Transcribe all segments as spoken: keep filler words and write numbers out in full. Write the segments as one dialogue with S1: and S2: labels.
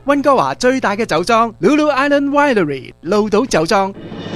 S1: 溫哥華最大嘅酒莊 Lulu Island Winery 鹿島酒莊。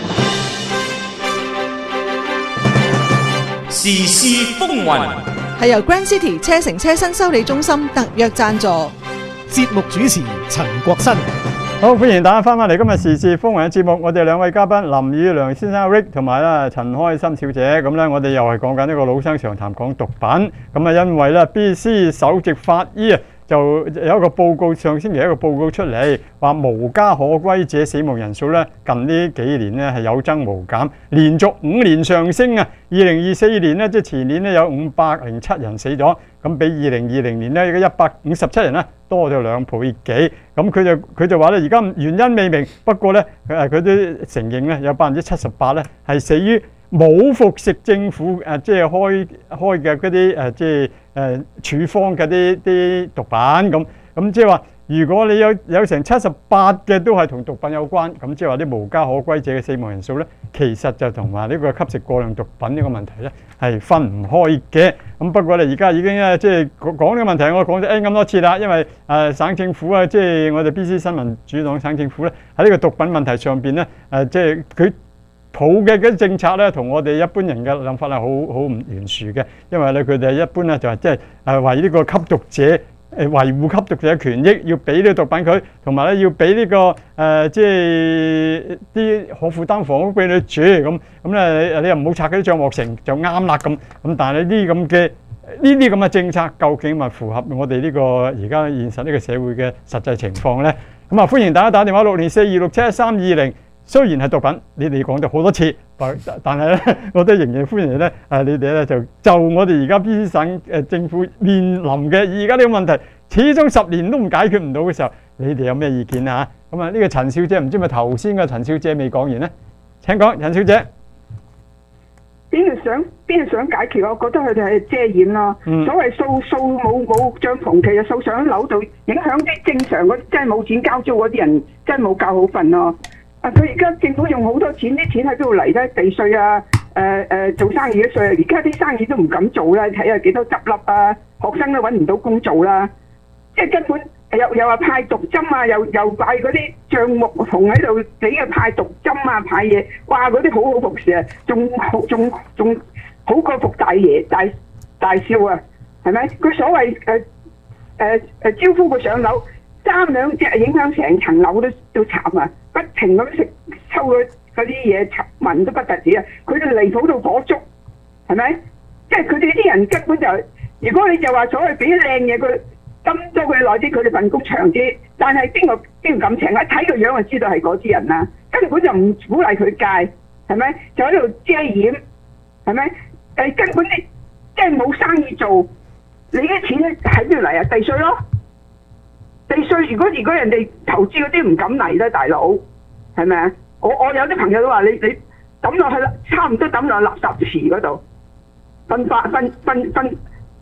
S2: 時事風雲
S3: 係由 Grand City 車城車身修理中心特約贊助。
S4: 節目主持陳國新。
S5: 好，歡迎大家翻返嚟今日時事風雲嘅節目。我哋兩位嘉賓林宇良先生 Rick 同埋咧陳開心小姐。咁咧，我哋又係講緊呢個老生常談講毒品。咁啊，因為咧 B C 首席法醫啊，就有一個報告，上星期一個報告出嚟，話無家可歸者死亡人數咧近呢幾年咧係有增無減，連續五年上升啊！二零二四年咧，即係前年咧有五百零七人死咗，咁比二零二零年咧而家一百五十七人咧多咗兩倍幾。咁佢就佢就話咧，而家原因未明，不過咧誒佢都承認咧有百分之七十八咧係死於冇服食政府誒即係開開嘅嗰啲誒即係誒處方嘅啲啲毒品咁。咁即係話，如果你有有成七十八嘅都係同毒品有關，咁即係話啲無家可歸者嘅死亡人數咧，其實就同埋呢個吸食過量毒品呢個問題咧係分唔開嘅。咁不過咧，而家已經咧即係講呢個問題，我講咗 N 咁多次啦，因為誒、呃、省政府啊，即係我哋 B C 新民主黨省政府咧喺呢個毒品問題上邊咧誒，即係佢抱嘅嗰啲政策咧，同我哋一般人嘅諗法係好好唔懸殊嘅，因為咧佢哋一般咧就係即係誒為呢個吸毒者。誒維護吸毒者嘅權益，要俾呢個毒品佢，同埋咧要俾呢、這個誒、呃、即係啲可負擔房屋俾你住，咁咁咧你又唔好拆嗰啲帳幕城就啱啦咁。咁但係呢啲咁嘅呢啲咁嘅政策，究竟咪符合我哋呢、這個而家現實呢個社會嘅實際情況咧？咁啊歡迎大家打電話六零四二六七一三二零。雖然係毒品，你哋講咗好多次，但但係咧，我都仍然歡迎咧。誒，你哋咧就就我哋而家 B C 省誒政府面臨嘅而家呢個問題，始終十年都唔解決唔到嘅時候，你哋有咩意見啊？咁啊，呢個陳小姐唔知咪頭先嘅陳小姐未講完咧？請講，陳小姐。
S6: 邊係想邊係想解決？我覺得佢哋係遮掩咯。嗯、所謂掃掃冇冇帳篷，其實掃上樓度，影響啲正常嗰真係冇錢交租嗰啲人，真係冇覺好瞓咯。啊！佢而家政府用好多錢，啲錢喺邊度嚟咧？地稅啊，誒、呃、誒、呃、做生意嘅稅啊，而家啲生意都唔敢做啦，睇下幾多執笠啊！學生都揾唔到工做啦，即係根本又又話派毒針啊，又又擺嗰啲帳目同喺度俾佢派毒針啊，派嘢，哇！嗰啲好好服侍啊，仲好仲仲好過服大爺大大少啊，係咪？佢所謂誒誒誒招呼佢上樓。三兩隻影響成層樓都都慘啊！不停咁食抽嗰啲嘢，聞都不特止啊！佢哋離譜到火燭，係咪？即係佢哋啲人根本就，如果你就話所謂俾靚嘢佢，咁多佢耐啲，佢哋份工長啲。但係邊個邊個敢請？一睇個樣就知道係嗰啲人啦。根本就唔鼓勵佢戒，係咪？就喺度遮掩，係咪？誒根本啲即係冇生意做，你啲錢咧喺邊度嚟啊？地稅咯。地稅，如果如果人哋投資嗰啲唔敢嚟咧，大佬係咪啊？我我有啲朋友都話你你抌落去啦，差唔多抌落垃圾池嗰度，分化分分分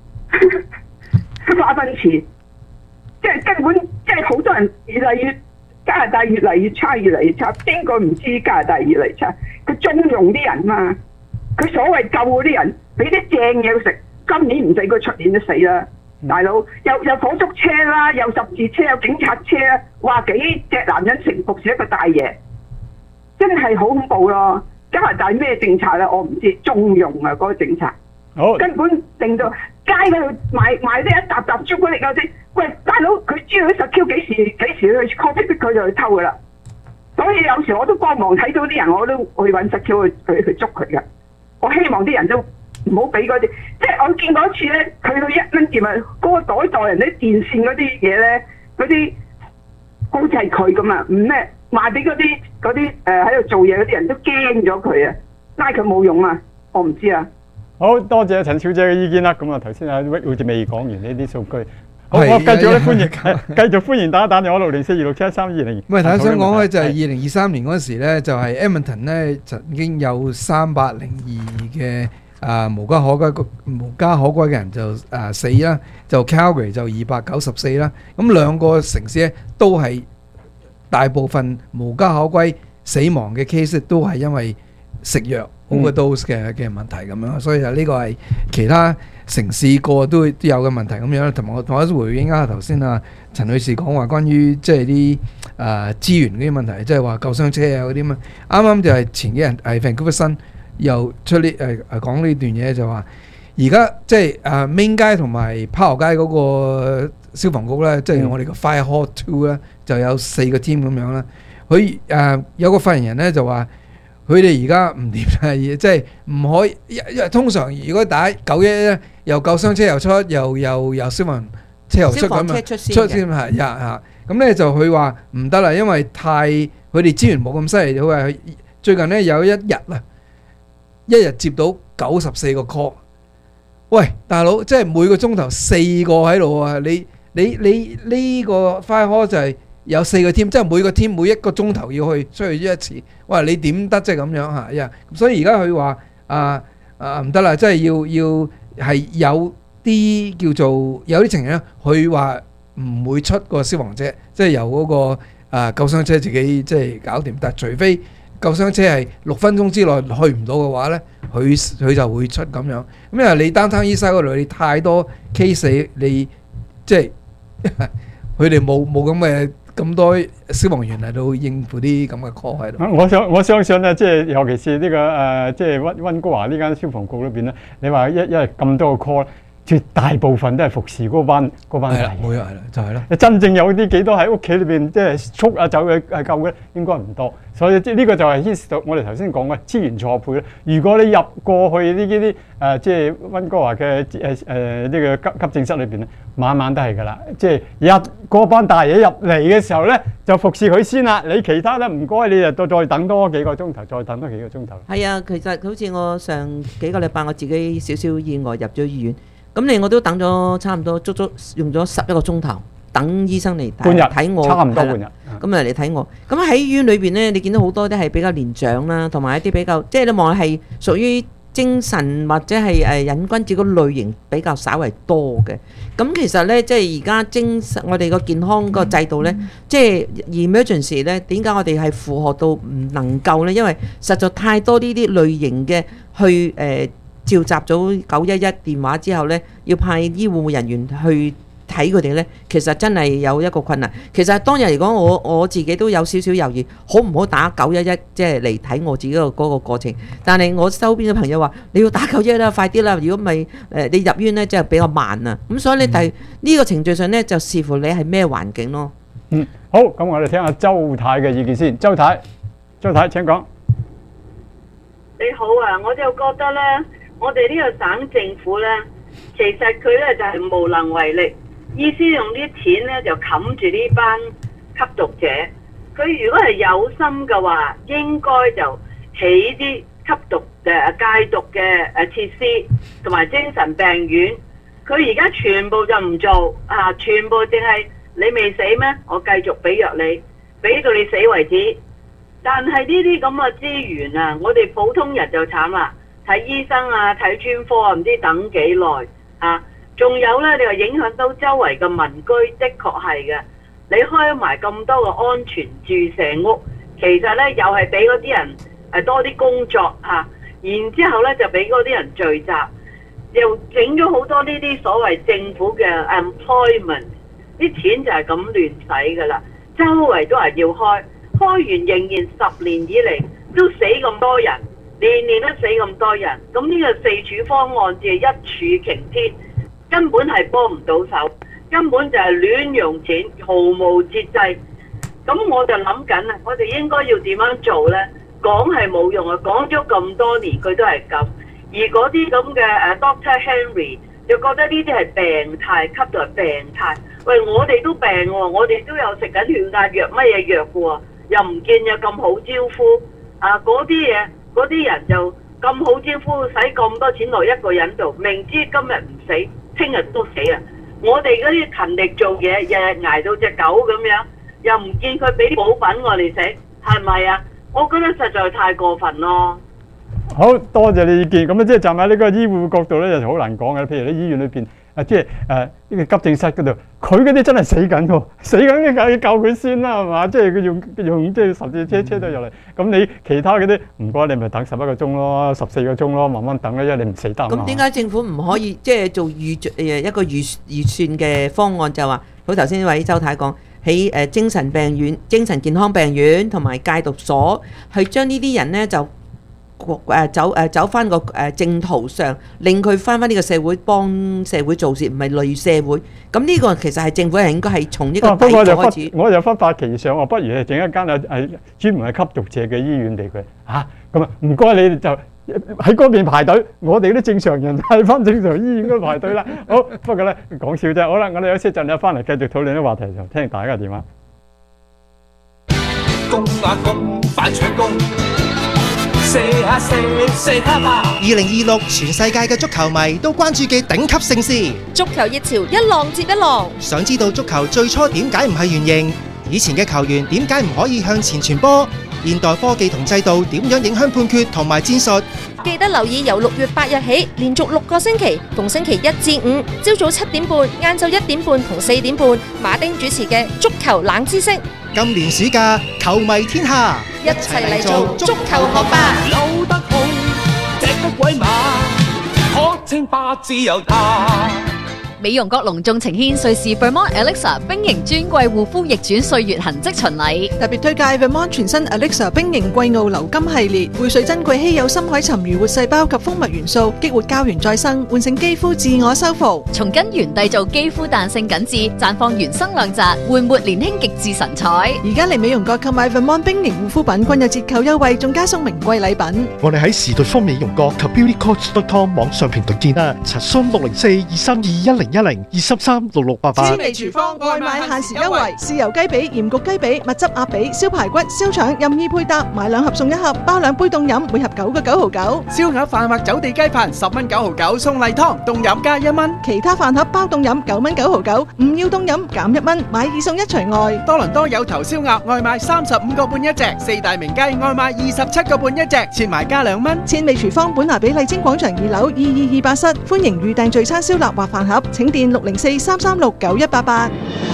S6: 化糞池，即係根本即係好多人越嚟越加拿大越嚟越差，越嚟越差。邊個唔知加拿大越嚟越差？佢縱容啲人嘛，佢所謂救嗰啲人，俾啲正嘢食，今年唔死，佢出年都死啦。大佬又有火燭車啦，有十字車，有警察車，話幾隻男人成服侍一個大爺，真係好恐怖咯！加拿大咩政策咧？我唔知，縱容啊嗰、那個政策，
S5: 好
S6: 根本令到街嗰度賣賣啲一沓沓朱古力嗰啲，喂大佬佢知道啲十 Q 幾時幾時去 copy 逼佢就去偷噶啦，所以有時我都幫忙睇到啲人，我都去揾十 Q 去去去捉佢噶，我希望啲人都。唔好俾嗰啲，即係我見過一次咧，去到一蚊店啊，嗰、那個袋袋人啲電線嗰啲嘢咧，嗰啲好似係佢咁啊，唔咩賣俾嗰啲嗰啲誒喺度做嘢嗰啲人都驚咗佢啊，拉佢冇用啊，我唔知啊。
S5: 好多謝陳小姐嘅意見啦，咁啊頭先阿 Rick 好似未講完呢啲數據，好我繼續咧歡迎繼續歡迎大家打電話六零四二六七一三二零。
S7: 唔係，頭先想講咧就係二零二三年嗰時咧，就係 Edmonton 咧曾經有三百零二嘅。啊，無家可歸無家可歸嘅人就啊死啦，就 Calgary 就二百九十四啦。咁兩個城市咧都係大部分無家可歸死亡嘅 case 都係因為食藥 overdose 嘅嘅問題咁樣，所以就呢個係其他城市個都都有嘅問題咁樣。同埋我同我回應下頭先啊陳女士講話關於即係啲誒資源嗰啲問題，即係話救傷車啊嗰啲嘛。啱啱就係前幾日係 Vancouver Sun又出呢誒誒講呢段嘢，就話而家即係誒 Main 街同埋炮河街嗰個消防局咧，即係我哋個 Fire Hall Two 咧，就有四個 team 咁樣啦。佢誒有個發言人咧就話。佢哋而家唔掂啦，即係唔可以，因為通常如果打九一一咧，又救傷車又出，又又又消防車又出咁啊，出先係呀嚇。咁咧就佢話唔得啦，因為太佢哋資源冇咁犀利。佢話最近咧有一日啊，一日接到九十四個 call。喂，大佬，即係每個鐘頭四個喺度啊！你你你呢個 fire hall 就係。有四個 team，即係每個 team 每一個鐘頭要去出去一次。哇！你點得即係咁樣嚇呀？所以而家佢話啊啊唔得啦，即係要要係有啲叫做有啲情形咧，佢話唔會出個消防車，即係由嗰個啊救傷車自己即係搞掂。但係除非救傷車係六分鐘之內去唔到嘅話咧，佢佢就會出咁樣。咁因為你downtown east side嗰度你太多 case，你即係佢哋冇冇咁嘅。咁多消防員嚟到應付啲咁嘅 call 喺度。
S5: 我想我相信咧，即係尤其是呢、這個誒、呃，即係溫溫哥華呢間消防局裏邊咧，你話一因為咁多個 call，絕大部分都係服侍嗰班嗰班人。係啦，冇錯，係啦，就係、是、咯。真正有啲幾多喺屋企裏邊即係速啊走去係救嘅，應該唔多。所以即係呢個就係牽涉到我哋頭先講嘅資源錯配咧。如果你入過去呢啲啲誒，即係溫哥華嘅誒誒呢個急急症室裏邊咧，晚晚都係㗎啦。即係入嗰班大嘢入嚟嘅時候咧，就服侍佢先啦。你其他咧唔該，你就再等多幾個鐘頭，再等多幾個鐘頭。
S8: 係啊，其實好似我上幾個禮拜我自己少少意外入咗醫院，咁你我都等咗差唔多足足用咗十一個鐘頭。等醫生嚟睇睇我，
S5: 差唔多半日。
S8: 咁啊嚟睇我。咁喺醫院裏邊咧，你見到好多啲係比較年長啦，同埋一啲比較，即係你望係屬於精神或者係誒癮君子嗰類型比較稍為多嘅。咁其實咧，即係而家精神我哋個健康個制度咧，即係 emergency 咧，點解我哋係負荷到唔能夠咧？因為實在太多呢啲類型嘅去誒召集咗九一一電話之後咧，要派醫護人員去。睇佢哋呢，其實真係有一個困難。其實當日嚟講，我我自己都有少少猶豫，好唔好打九一一，即係嚟睇我自己個嗰個過程。但係我周邊嘅朋友話：你要打九一一啦，快啲啦！如果唔係誒，你入院呢，即係比較慢啊。咁所以你第呢個程序上呢，就視乎你係咩環境咯。
S5: 嗯，好，咁我哋聽下周太嘅意見先。周太，周太請講。
S9: 你好啊，我就覺得呢，我哋呢個省政府呢，其實佢呢就係無能為力。意思用啲錢咧就冚住呢班吸毒者，佢如果係有心嘅話，應該就起啲吸毒嘅戒毒嘅誒設施，同埋精神病院。佢而家全部就唔做啊，全部淨係你未死咩？我繼續俾藥你，俾到你死為止。但係呢啲咁嘅資源啊，我哋普通人就慘啦，睇醫生啊，睇專科啊，唔知等幾耐啊！仲有咧，你話影響到周圍嘅民居，的確係嘅。你開埋咁多個安全注射屋，其實咧又係俾嗰啲人誒多啲工作嚇、啊，然之後咧就俾嗰啲人聚集，又整咗好多呢啲所謂政府嘅 employment， 啲錢就係咁亂使噶啦。周圍都係要開，開完仍然十年以嚟都死咁多人，年年都死咁多人。咁呢個四處方案就係一柱擎天。根本係幫唔到手，根本就係亂用錢，毫無節制。咁我就諗緊啊，我哋應該要點樣做呢？講係冇用啊，講咗咁多年佢都係咁。而嗰啲咁嘅誒 Doctor Henry 就覺得呢啲係病態，吸毒係病態。喂，我哋都病喎，我哋都有食緊血壓藥乜嘢藥嘅喎，又唔見有咁好招呼。啊，嗰啲嘢，嗰啲人就咁好招呼，使咁多錢落一個人度，明知今日唔死。聽日都死啊！我哋嗰啲勤力做嘢，日日捱到隻狗咁樣，又唔見佢俾啲補品我哋食，係咪啊？我覺得實在太過分咯。
S5: 好多謝你意見。咁啊，即係站喺呢個醫護角度咧，就好難講嘅。譬如喺醫院裏邊啊，即係誒呢個急症室嗰度，佢嗰啲真係死緊喎，死緊你梗要救佢先啦，係嘛？即係佢用用即係十字車車到入嚟，咁你其他嗰啲唔該，你咪等十一個鐘咯，十四個鐘咯，慢慢等啦，因為你唔死得啊嘛。
S8: 咁點解政府唔可以即係做預誒一個預預算嘅方案，就話好頭先呢位周太講喺誒精神病院、精神健康病院同埋戒毒所，去將呢啲人咧就誒走誒走翻個誒正途上，令佢翻翻呢個社會幫社會做事，唔係累社會。咁呢個其實係政府係應該係從呢個底開始。
S5: 我就忽發奇想，我不如係整一間係係專門係吸毒者嘅醫院俾佢嚇。咁啊唔該你哋就喺嗰邊排隊，我哋啲正常人喺翻正常醫院嗰度排隊啦。好，不過咧講笑啫。好啦，我哋休息陣咧翻嚟繼續討論啲話題，就聽大家嘅電話。
S2: 公啊公，快搶攻！射下射，射下吧！
S10: 二零二六全世界嘅足球迷都關注嘅頂級盛事，
S11: 足球熱潮一浪接一浪。
S10: 想知道足球最初點解唔係圓形？以前嘅球員點解唔可以向前傳波？現代科技同制度點樣影響判決同埋戰術？
S11: 記得留意由六月八日起，連續六個星期，逢星期一至五，朝早七點半、晏晝一點半同四點半，馬丁主持嘅足球冷知識。
S10: 今年暑假，球迷天下，
S11: 一齊嚟做足球學霸。
S2: 扭得好，隻得鬼馬，可稱霸自由他。
S12: 美容閣隆重呈獻瑞士 Vermont Elixir 冰凝專櫃護膚逆轉歲月痕跡巡禮，
S3: 特別推介 Vermont 全新 Elixir 冰凝季澳流金系列，匯萃珍貴稀有深海沉魚活細胞及蜂蜜元素，激活膠原再生，喚醒肌膚自我修復，
S12: 從根源締造肌膚彈性緊緻，綻放原生亮澤，煥活年輕極致神采。
S3: 而家嚟美容閣購買 Vermont 冰凝護膚品，均有折扣優惠，仲加送名貴禮品。
S4: 我哋喺時代方美容閣及 beauty coach dot com 網上平台見啦，查詢六零四二三二一零一零二三三六六八八。
S3: 千里廚房外賣限時優惠，豉油雞髀、鹽焗雞髀、蜜汁鴨髀、燒排骨、燒腸任意配搭，買兩盒送一盒，包兩杯凍飲，每盒九個九毫九。
S1: 燒鴨飯或走地雞飯十蚊九毫九，送例湯凍飲加一蚊。
S3: 其他飯盒包凍飲九蚊九毫九，唔要凍飲減一蚊，買二送一除外。
S1: 多倫多有頭燒鴨外賣三十五個半一隻，四大名雞外賣二十七個半一隻，切埋加兩蚊。
S3: 千味廚房本拿比麗晶廣場二樓二二二八室，歡迎預訂聚餐燒臘或飯盒，請電六零四三三六九一八八。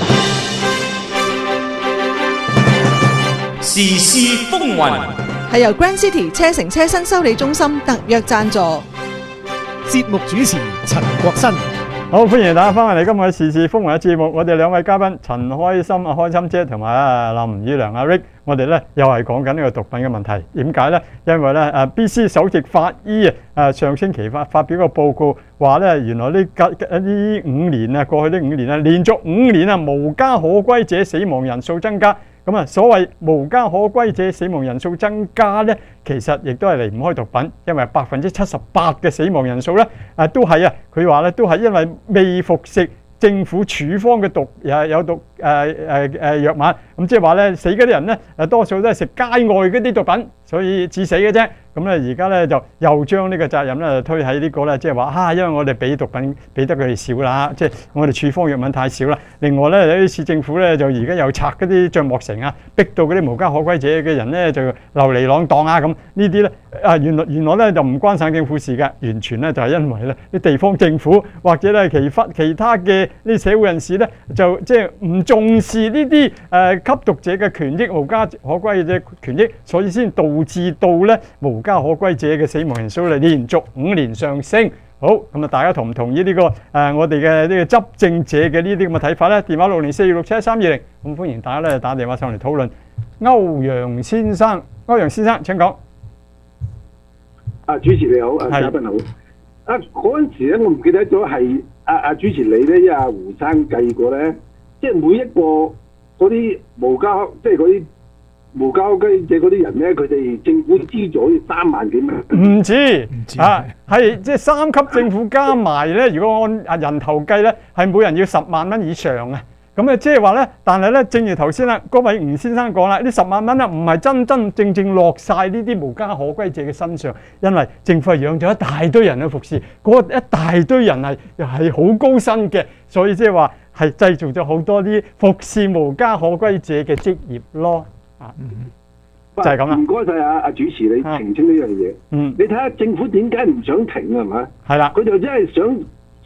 S2: 時事風雲
S3: 係由 Grand City 車城車新修理中心特約贊助。
S4: 節目主持陳國新。
S5: 好，歡迎大家翻嚟今日嘅時事風雲嘅節目。我哋兩位嘉賓陳開心啊，開心姐同埋啊林宇良阿 Rick， 我哋咧又係講緊呢個毒品嘅問題。點解咧？因為咧誒 B C 首席法醫啊，誒上星期發發表個報告，話咧原來呢呢五年啊，過去呢五年啊，連續五年啊，無家可歸者死亡人數增加。咁啊，所謂無家可歸者死亡人數增加咧，其實亦都係離唔開毒品，因為百分之七十八嘅死亡人數咧，啊都係啊，佢話咧都係因為未服食政府處方嘅毒誒有毒誒誒誒藥物，咁即係話咧死嗰啲人咧誒多數都係食街外嗰啲毒品，所以致死嘅啫。咁咧而家咧就又將呢個責任咧推喺呢個咧，即係話啊，因為我哋俾毒品俾得佢哋少啦，即係我哋處方藥物太少啦。另外咧，有啲市政府咧就而家又拆嗰啲帳幕城啊，逼到嗰啲無家可歸者嘅人咧就流離浪蕩啊咁。呢啲咧啊原來原來咧就唔關省政府事嘅，完全咧就係因為咧啲地方政府或者咧其他其他嘅呢社會人士咧就即係唔重視呢啲誒吸毒者嘅權益、無家可歸者權益，所以先導致到咧無家可歸者嘅死亡人數嚟連續五年上升。好，咁啊，大家同唔同意呢個誒我哋嘅呢個執政者嘅呢啲咁嘅睇法咧？電話六零四二六七一三二零，咁歡迎大家咧打電話上嚟討論。歐陽先生，歐陽先生請講。
S13: 啊，主持你好，啊嘉賓好。啊嗰陣時咧，我唔記得咗係啊啊主持你咧，因為阿胡生計過咧，即係每一個嗰啲無家即係嗰啲。無家可歸者嗰啲人咧，佢哋政府資助好似三萬幾蚊。唔止，唔止啊，係即係三級政府加埋咧，如果按啊人頭計咧，係每人要十萬蚊以上啊。咁啊，即係話咧，但係咧，正如頭先啦，嗰位吳先生講啦，呢十萬蚊啊，唔係真真正正落晒呢啲無家可歸者嘅身上，因為政府係養咗一大堆人去服侍，嗰一大堆人係係好高薪嘅，所以即係話係製造咗好多啲服侍無家可歸者嘅職業咯。啊，就係咁啦。唔該晒啊！阿主持你澄清呢樣嘢。嗯，你睇下政府點解唔想停啊？係嘛？係啦，佢就真係想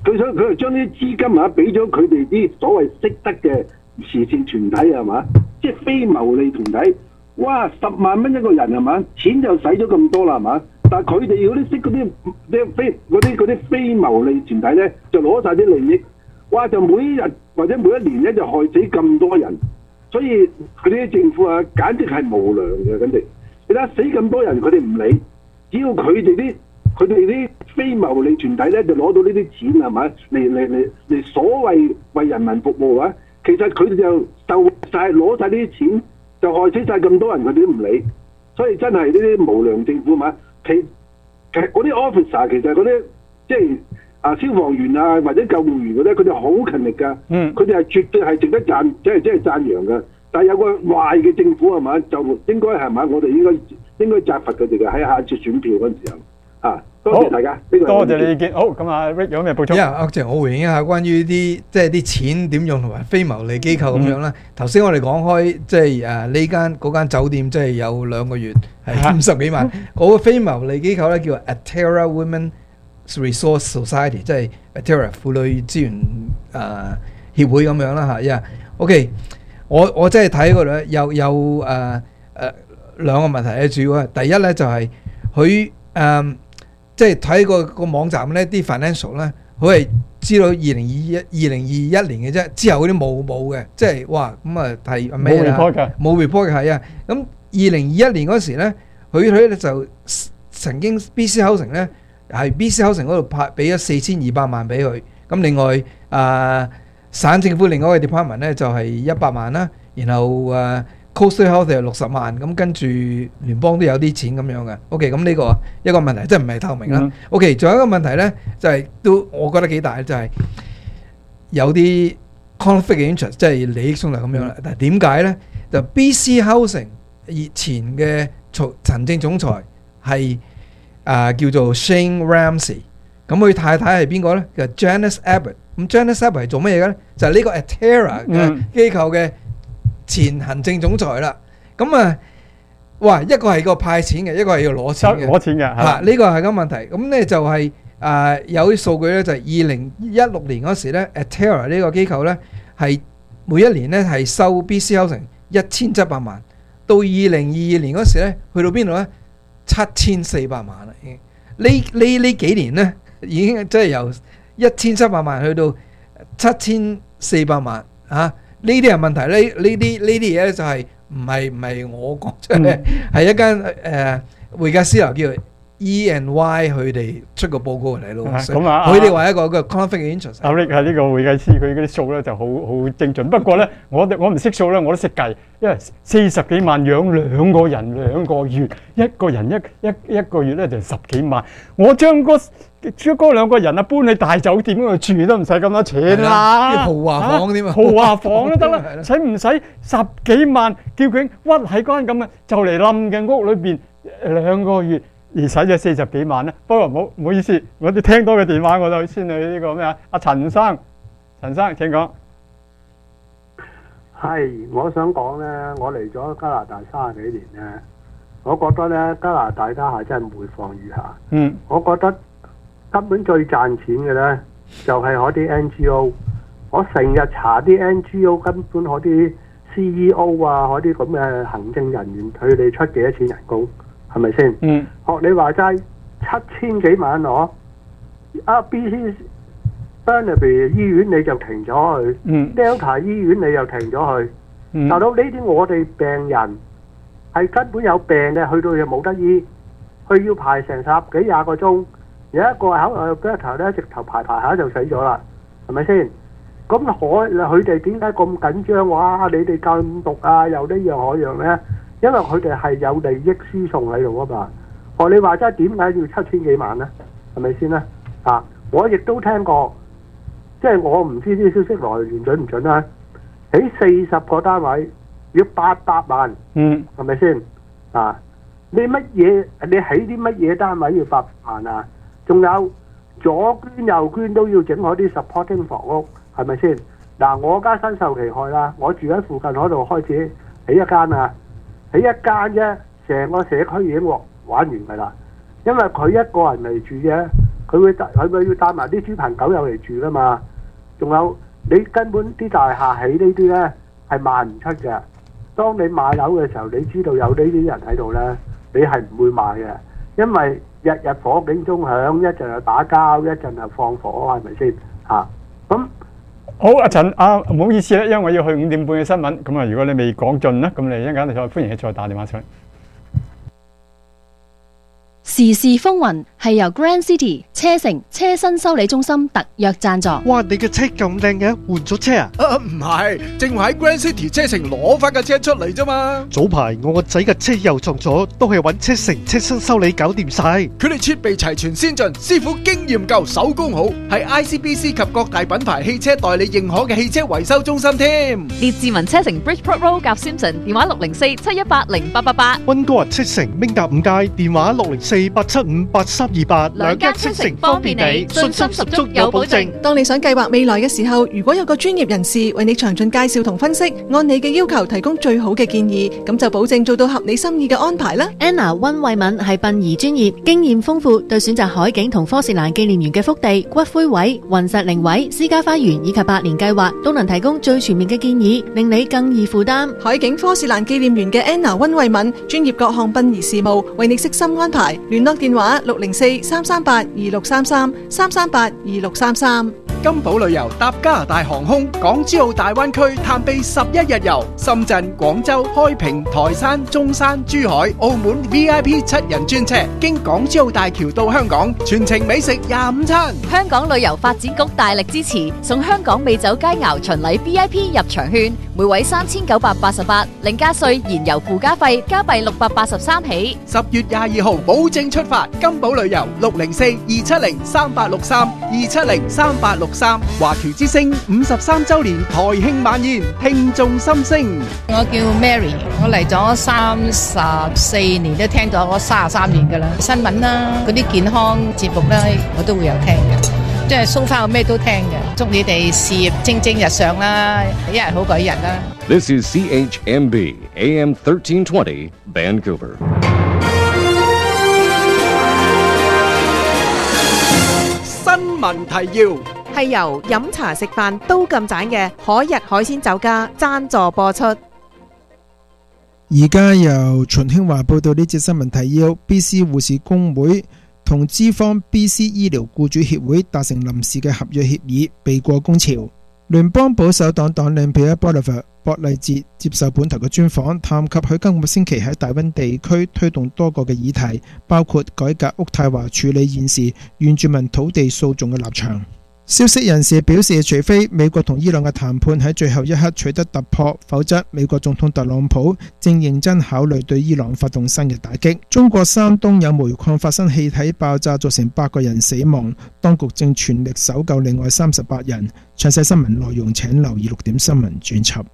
S13: 佢想佢係將啲資金啊俾咗佢哋啲所謂識得嘅慈善團體係嘛，即係非牟利團體。哇！十萬蚊一個人係嘛，錢就使咗咁多啦係嘛，但係佢哋嗰啲識嗰啲啲非嗰啲嗰啲非牟利團體咧，就攞晒啲利益。哇！就每一日或者每一年咧就害死咁多人，所以佢啲政府啊，簡直係無良嘅，簡直。你睇下死咁多人，佢哋唔理，只要佢哋啲佢哋啲非牟利團體咧，就攞到呢啲錢係咪？嚟嚟嚟嚟所謂為人民服務啊，其實佢哋就受晒攞晒呢啲錢，就害死晒咁多人，佢哋都唔理。所以真係呢啲無良政府嘛，其其實嗰啲 officer 其實嗰啲即係。啊！消防員啊，或者救護員嗰啲，佢哋好勤力㗎。嗯，佢哋係絕對係值得讚，即係即係讚揚㗎。但係有個壞嘅政府係嘛，就應該係嘛，我哋應該應該責罰佢哋嘅喺下次選票嗰陣時候。啊，多謝大家，呢個
S5: 多謝你意見。好，咁啊 Rick 有咩補充？
S7: 因為阿鄭，我回應一下關於啲即係啲錢點用同埋非牟利機構咁樣啦。頭先我哋講開即係誒呢間嗰間酒店，即係有兩個月係五十幾萬。嗰個非牟利機構咧叫 Atera Women Resource Society， 即係 Atera 婦女資源誒、呃、協會咁樣啦嚇。呀、yeah. ，OK， 我我真係睇嗰度咧有有誒誒兩個問題咧，主要啊，第一咧就係佢誒即係睇個個網站咧啲 financial 咧，佢係知道二零二一二零二一年嘅啫，之後嗰啲冇冇嘅，即係哇咁啊係咩啦？冇 report 嘅，冇 report 嘅係啊。咁二零二一年嗰時咧，佢佢咧就曾經 B C Housing 咧。係 B C Housing 嗰度派俾咗四千二百萬俾佢，咁另外啊、呃、省政府另外一個 department 咧就係一百萬啦，然後啊 Coastal Health 係六十萬，咁跟住聯邦都有啲錢咁樣嘅。OK， 咁呢個一個問題，即係唔係透明啦。嗯、OK， 仲有一個問題咧，就係、是、都我覺得幾大，就係、是、有啲 conflict interest， 即係利益衝突咁樣啦。但係點解咧？就 B C Housing 以前嘅行政總裁係。啊、呃，叫做 Shane Ramsey， 咁佢太太係邊個咧？叫 Janice Abbott。咁 Janice Abbott 係做乜嘢嘅咧？就係、是、呢個 Atera 嘅機構嘅前行政總裁啦。咁啊，哇，一個係個派錢嘅，一個係要攞錢嘅，
S5: 攞錢嘅嚇。呢、
S7: 啊這個係個問題。咁咧就係、是、啊、呃，有啲數據咧，就係二零一六年嗰時咧 ，Atera 呢個機構咧係每一年咧係收 B C Housing 一千七百萬，到二零二二年嗰時咧去到邊度咧？七千四百萬啦，已經呢呢呢幾年咧，已經即係由一千七百萬去到七千四百萬啊！呢啲係問題，呢呢啲呢啲嘢咧就係唔係唔係我講出嚟，係、嗯、一間誒、呃、會計師樓叫 E and Y 佢哋出個報告嚟咯。咁啊，佢哋話一個個 conflict interest。阿
S5: Rick 係呢個會計師，佢嗰啲數咧就好好精準。不過咧，我我唔識數咧，我都識計，因為四十幾萬養兩個人兩個月，一個人一一一個月咧就十幾萬。我將嗰將嗰兩個人啊搬去大酒店嗰度住都唔使咁多錢啦，
S7: 豪華房添啊，
S5: 豪華房都得啦，使唔使十幾萬叫佢屈喺間咁嘅就嚟冧嘅屋裏邊兩個月？而使咗四十幾萬咧，不過唔好唔好意思，我哋聽到嘅電話我就先去呢個咩啊？阿陳生，陳生請講。
S14: 係，我想講咧，我嚟咗加拿大三十幾年咧，我覺得咧加拿大家下真係每況愈下。嗯。我覺得根本最賺錢嘅咧，就係嗰啲 N G O。我成日查啲 N G O，根本嗰啲 C E O 啊，嗰啲咁嘅行政人員，佢哋出幾多錢人工？係咪先？嗯，學你話齋七千幾萬攞，啊 B C Burnaby 醫院你就停咗去，嗯 Delta 醫院你又停咗去，嗯，大佬呢啲我哋病人係根本有病嘅，去到又冇得醫，佢要排成十幾廿個鐘，有一個喺 Delta 咧直頭排排下就死咗啦，係咪先？咁可佢哋點解咁緊張？哇！你哋禁毒啊，又呢樣嗰樣咧？因為佢哋係有利益輸送喺度啊嘛，學你話齋點解要七千幾萬呢？係咪先呢？啊，我亦都聽過，即係我唔知啲消息來源準唔準啦。喺四十個單位要八百萬，嗯，係咪先？啊，你乜嘢？你起啲乜嘢單位要八百萬啊？仲有左捐右捐都要整嗰啲 supporting 房屋，係咪先？嗱，我家身受其害啦，我住喺附近嗰度開始起一間啊。喺一間啫，成個社區已經玩完㗎啦。因為佢一個人嚟住啫， 佢會佢會要帶埋啲豬朋狗友嚟住噶嘛。仲有你根本啲大廈起呢啲呢係賣唔出嘅。當你買樓嘅時候，你知道有呢啲人喺度呢，你係唔會買嘅，因為日日火警鐘響，一陣又打交，一陣又放火，係咪先嚇？咁
S5: 好，阿陳啊，唔好意思咧，因為我要去五點半嘅新聞，咁啊，如果你未講盡咧，咁你一陣間再歡迎你再打電話上嚟。
S15: 時事風雲係由 Grand City 車城車身修理中心特約贊助。
S4: 哇！你嘅車咁靚嘅，換咗車啊？
S1: 啊，唔係，正話喺 Grand City 車城攞翻架車出嚟啫嘛。
S4: 早排我個仔嘅車又撞咗，都係揾車城車身修理搞掂晒。
S1: 佢哋設備齊全先進，師傅經驗夠，手工好，係 I C B C 及各大品牌汽車代理認可嘅汽車維修中心添。
S12: 列治文車城 Bridgeport Road 夾 Simpson， 電話六零四七一八零八八八。
S4: 溫哥華車城明達五街，電話六零四八七五八三二八。
S12: 兩間車城方便你，信心十足有保證。
S3: 當你想計劃未來嘅時候，如果有個專業人士為你詳盡介紹同分析，按你嘅要求提供最好嘅建議，咁就保證做到合你心意嘅安排啦。
S15: Anna 溫慧敏係殯儀專業，經驗豐富，對選擇海景同科士蘭紀念園嘅福地、骨灰位、雲石靈位、私家花園以及百年計劃，都能提供最全面嘅建議，令你更易負擔。
S3: 海景科士蘭紀念園嘅 Anna 溫慧敏，專業各項殯儀事務，為你悉心安排。聯絡電話六零四三三八二六三三三三八二六三三。
S1: 金寶旅遊搭加拿大航空港珠澳大灣區探秘十一日遊，深圳、廣州、開平、台山、中山、珠海、澳門 V I P 七人專車，經港珠澳大橋到香港，全程美食廿五餐。
S12: 香港旅遊發展局大力支持，送香港美酒佳肴巡禮 V I P 入場券，每位三千九百八十八，另加稅燃油附加費加幣六百八十三起。
S1: 十月廿二號保證出發，金寶旅遊六零四二七零三八六三二七零三八六三。華僑之聲五十三週年台慶晚宴，聽眾心聲。
S16: 我叫 Mary， 我嚟咗三十四年，都聽咗我三十三年噶啦。新聞啦，嗰啲健康節目咧，我都會有聽嘅。即係 so far 我咩都聽嘅。祝你哋事業蒸蒸日上啦，一日好過一日啦。
S17: This is C H M B A M thirteen twenty Vancouver。
S1: 新聞提要。
S18: 係由飲茶食飯都咁盞嘅海逸海鮮酒家贊助播出。
S19: 而家由秦興華報道呢節新聞提要。 B C 護士工會同資方 B C 醫療僱主協會達成臨時嘅合約協議，避過工潮。聯邦保守黨黨領 Pierre Poilievre 博勵哲接受本台嘅專訪，談及佢今個星期喺大溫地區推動多個嘅議題，包括改革渥太華處理現時原住民土地訴訟嘅立場。消息人士表示，除非美國同伊朗嘅談判喺最後一刻取得突破，否則美國總統特朗普正認真考慮對伊朗發動新嘅打擊。中國山東有煤礦發生氣體爆炸，造成八個人死亡，當局正全力搜救另外三十八人。詳細新聞內容請留意六點新聞專輯。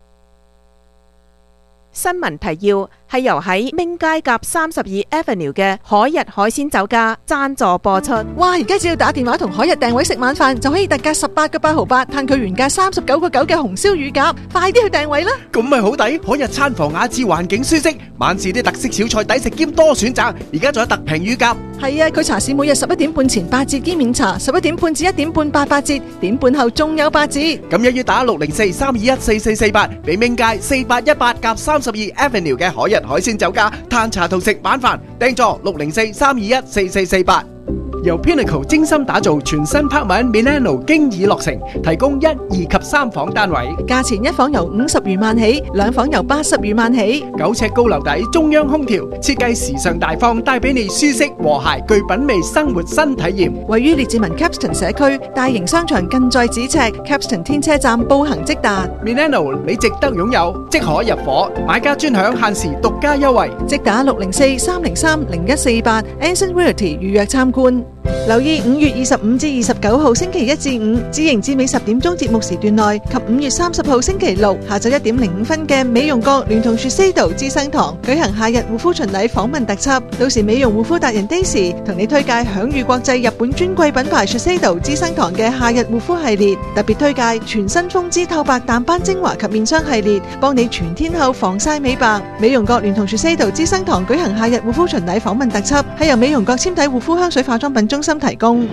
S18: 新聞提要係由喺明街夾三十二 Avenue 嘅海逸海鮮酒家贊助播出。
S3: 哇！而家只要打電話同海逸訂位食晚飯，就可以特價十八個八毫八，嘆佢原價三十九個九嘅紅燒乳鴿，快啲去訂位啦！
S1: 咁咪好抵，海逸餐房雅致，環境舒適，晚市啲特色小菜抵食兼多選擇，而家仲有特平乳鴿。
S3: 係啊，佢茶市每日十一點半前八折兼免茶，十一點半至一點半八八折，點半後仲有八折。
S1: 咁一於打六零四三二一四四四八，俾明街四八一八夾三十二 Avenue 嘅海逸海鮮酒家嘆茶同食晚飯，訂座六零四三二一四四四八。由 Pinnacle 精心打造全新 Parkman Milano 經已落成，提供一、二及三房單位，
S3: 價錢一房由五十餘萬起，兩房由八十餘萬起。
S1: 九尺高樓底，中央空調，設計時尚大方，帶俾你舒適和諧具品味生活新體驗。
S3: 位於列治文 Capston 社區，大型商場近在咫尺 ，Capston 天車站步行即達。
S1: Milano 你值得擁有，即可入伙，買家專享限時獨家優惠，
S3: 即打六零四三零三零一四八 Anson Realty 預約參觀。留意五月二十五至二十九號星期一至五，至營至尾十點鐘節目時段內及五月三十號星期六下晝一點零五分嘅美容閣聯同 Shiseido 資生堂舉行夏日護膚巡禮訪問特輯，到時美容護膚達人 Daisy 同你推介享譽國際日本專櫃品牌 Shiseido 資生堂嘅夏日護膚系列，特別推介全新風姿透白淡斑精華及面霜系列，幫你全天候防曬美白。美容閣聯同 Shiseido 資生堂舉行夏日護膚巡禮訪問特輯，係由美容閣纖體護膚香水化妝品中中心提供。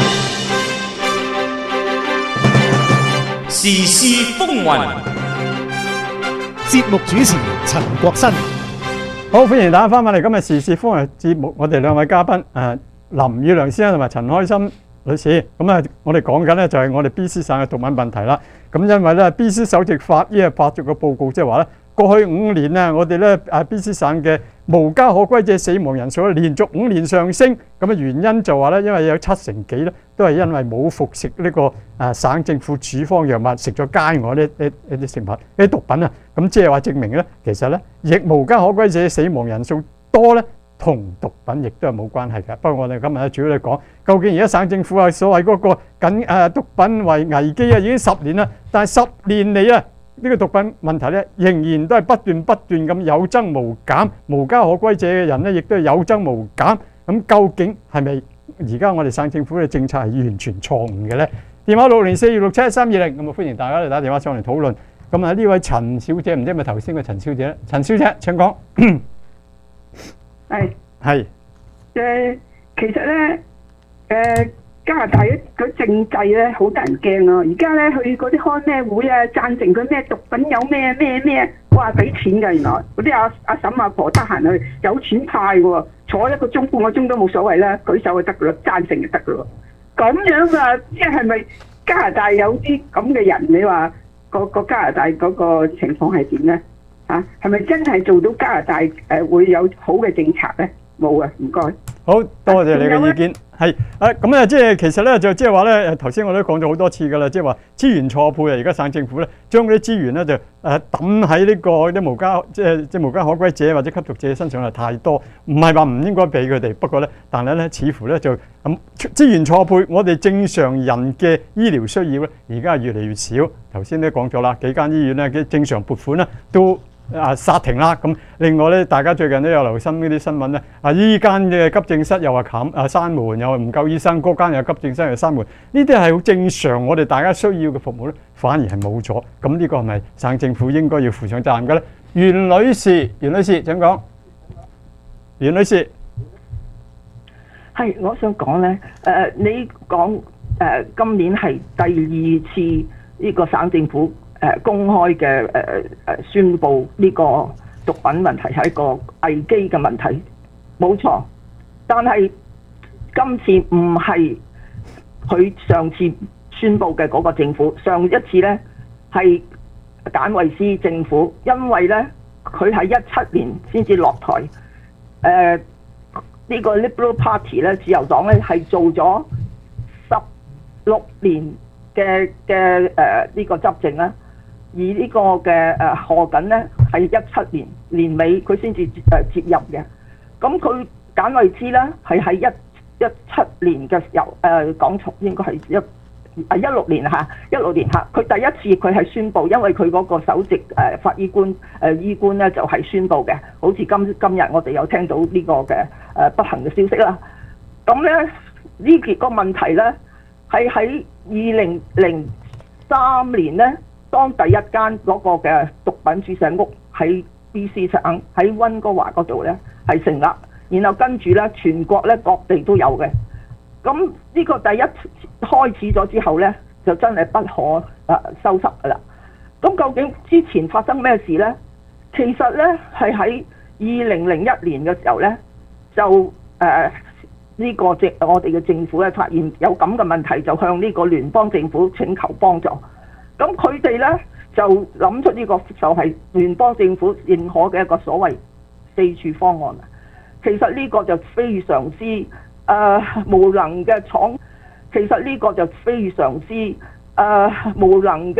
S2: 時事風雲，
S4: 節目主持陳國新。
S5: 好，歡迎大家翻返嚟今日時事風雲節目，我哋兩位嘉賓誒林宇亮先生同埋陳開心女士。咁啊，我哋講緊咧就係我哋 B C 省嘅毒品問題啦。咁因為咧 B C 首席法醫啊發咗個報告，即係話咧過去五年啊，我哋咧啊 B C 省嘅無家可歸者死亡人數咧連續五年上升。咁嘅原因就話咧，因為有七成幾咧都係因為冇服食呢個啊省政府處方藥物，食咗街外呢呢呢啲食物呢啲毒品啊。咁即係話證明咧，其實咧亦無家可歸者死亡人數多咧，同毒品亦都係冇關係嘅。不過我哋今日咧主要嚟講，究竟而家省政府啊所謂嗰個緊誒毒品為危機啊，已經十年啦，但係十年嚟啊呢個毒品問題咧仍然都係不斷不斷咁有增無減，無家可歸者嘅人咧亦都係有增無減。咁究竟係咪而家我哋省政府嘅政策係完全錯誤嘅咧？電話六零四二六七三二零，咁啊歡迎大家嚟打電話上嚟討論。咁啊呢位陳小姐，唔知係咪頭先嘅陳小姐咧？陳小姐請講。
S6: 係
S5: 係
S6: 誒，其實咧誒加拿大嗰政制咧好得人驚啊！而家咧去嗰啲開咩會啊，贊成佢咩毒品有咩咩咩，哇俾錢㗎原來嗰啲阿阿嬸阿婆得閒去有錢派喎，坐一個鐘半個鐘都冇所謂啦，舉手就得㗎啦，贊成就得㗎咯。咁樣啊，即係係咪加拿大有啲咁嘅人？你話個個加拿大嗰個情況係點咧？嚇係咪真係做到加拿大誒、呃、會有好嘅政策咧？冇啊，唔該。
S5: 好多謝你嘅意見。係啊，咁啊，即係其實咧，就即係話咧，頭先我都講咗好多次㗎啦，即係話資源錯配啊！而家省政府咧，將嗰啲資源咧就誒抌喺呢個啲無家即係即係無家可歸者或者吸毒者身上係太多，唔係話唔應該俾佢哋，不過咧，但係咧，似乎咧就咁資源錯配，我哋正常人嘅醫療需要咧，而家係越嚟越少。頭先都講咗啦，幾間醫院咧嘅正常撥款咧都啊煞停啦。咁另外咧，大家最近都有留心呢啲新聞咧，啊依間嘅急症室又話冚啊閂門，又話唔夠醫生，嗰間又急症室又閂門，呢啲係好正常，我哋大家需要嘅服務咧，反而係冇咗。咁呢個係咪省政府應該要負上責任嘅咧？袁女士，袁女士請講。袁女士，
S20: 係我想講咧，誒、呃、你講誒、呃、今年係第二次呢個省政府。誒公開嘅誒誒宣佈呢個毒品問題係一個危機嘅問題，冇錯。但係今次唔係佢上次宣佈嘅嗰個政府，上一次呢係簡惠斯政府，因為呢佢係一七年先至落台。誒、呃、呢、呢個 Liberal Party 咧，自由黨咧係做咗十六年嘅嘅誒呢個執政啦。而呢個嘅誒賀錦咧係一七年年尾佢先至誒接任嘅，咁佢簡惠斯咧係喺一一七年嘅時候誒講從應該係一啊一六年嚇一六年嚇，佢第一次佢係宣佈，因為佢嗰個首席誒法醫官誒醫官咧就係宣佈嘅，好似今今日我哋有聽到呢個嘅誒不幸嘅消息啦。咁咧呢幾個問題咧係喺二零零三年咧。當第一間嗰個嘅毒品注射屋喺 B C 省喺溫哥華嗰度咧係成立，然後跟住咧全國咧各地都有嘅。咁呢個第一開始咗之後咧，就真係不可誒收拾噶啦。咁究竟之前發生咩事咧？其實咧係喺二零零一年嘅時候咧，就誒呢、呃這個政我哋嘅政府咧發現有咁嘅問題，就向呢個聯邦政府請求幫助。咁佢哋咧就諗出呢個就係聯邦政府認可嘅一個所謂四處方案。其實呢個就非常之誒、呃、無能嘅廠，其實呢個就非常之誒、呃、無能嘅